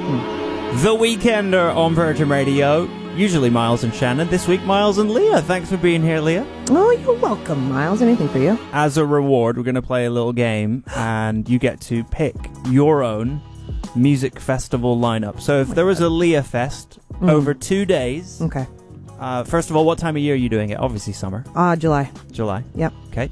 The Weekender on Virgin Radio. Usually Miles and Shannon. This week, Miles and Leah. Thanks for being here, Leah. Oh, you're welcome, Miles. Anything for you? As a reward, we're going to play a little game, and you get to pick your own music festival lineup. So if there was a Leah Fest over 2 days... Okay. First of all, what time of year are you doing it? Obviously summer. July. July. Yep. Okay.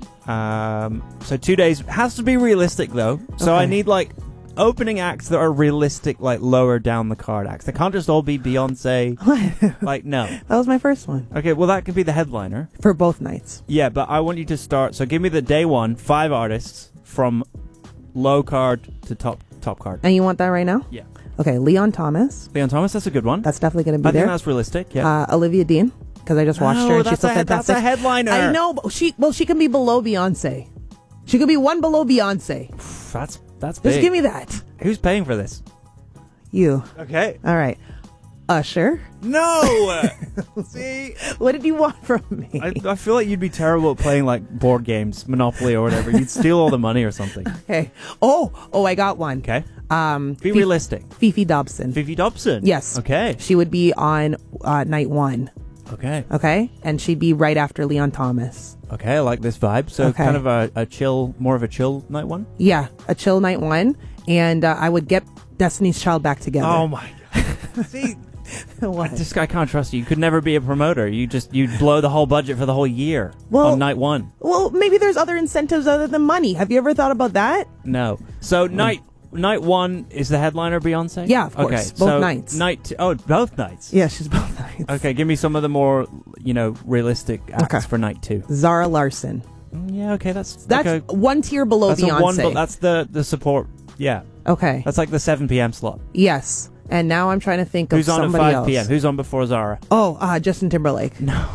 So 2 days. Has to be realistic, though. So Okay. I need, opening acts that are realistic, lower down the card acts. They can't just all be Beyonce. No. That was my first one. Okay, well, that could be the headliner. For both nights. Yeah, but I want you to start. So give me the day one, 5 artists from low card to top card. And you want that right now? Yeah. Okay, Leon Thomas. Leon Thomas, that's a good one. That's definitely going to be I there. think that's realistic, yeah. Olivia Dean, because I just watched her and she's so fantastic. That's a headliner. I know, but she can be below Beyonce. She could be one below Beyonce. That's big. Just give me that. Who's paying for this? You. Okay. All right. Usher. No! See? What did you want from me? I feel like you'd be terrible at playing, board games, Monopoly or whatever. You'd steal all the money or something. Okay. Oh, I got one. Okay. Be realistic. Fifi Dobson. Fifi Dobson? Yes. Okay. She would be on night one. Okay. Okay? And she'd be right after Leon Thomas. Okay, I like this vibe. So Okay. kind of a chill, more of a chill night one? Yeah, a chill night one. And I would get Destiny's Child back together. Oh, my God. See... What? I can't trust you. You could never be a promoter. You'd blow the whole budget for the whole year on night one. Well, maybe there's other incentives other than money. Have you ever thought about that? No. So night one is the headliner Beyonce? Yeah, of course. Okay, Both so nights. Both nights. Yeah, she's both nights. Okay, give me some of the more, realistic acts for night two. Zara Larson. Yeah, okay, that's one tier below Beyonce. That's the support. Yeah. Okay. That's like the 7 p.m. slot. Yes. And now I'm trying to think of Who's on somebody at 5 else. p.m.? Who's on before Zara? Oh, Justin Timberlake. No.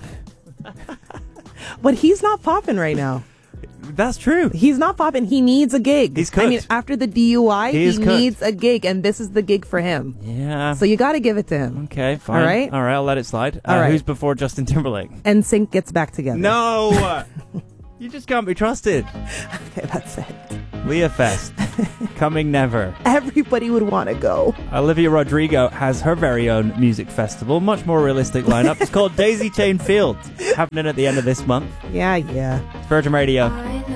But he's not popping right now. That's true. He's not popping. He needs a gig. He's cooked. I mean, after the DUI, he cooked. needs a gig, and this is the gig for him. Yeah. So you got to give it to him. Okay, fine. All right? All right, I'll let it slide. All right. Who's before Justin Timberlake? NSYNC gets back together. No! You just can't be trusted. Okay, that's it. Leah Fest. Coming never. Everybody would want to go. Olivia Rodrigo has her very own music festival. Much more realistic lineup. It's called Daisy Chain Field. Happening at the end of this month. Yeah. Virgin Radio.